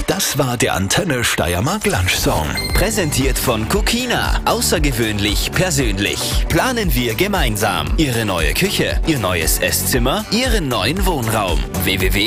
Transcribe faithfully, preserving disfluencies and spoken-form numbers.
Das war der Antenne Steiermark Lunch Song. Präsentiert von Cookina. Außergewöhnlich persönlich. Planen wir gemeinsam. Ihre neue Küche, Ihr neues Esszimmer, Ihren neuen Wohnraum. w w w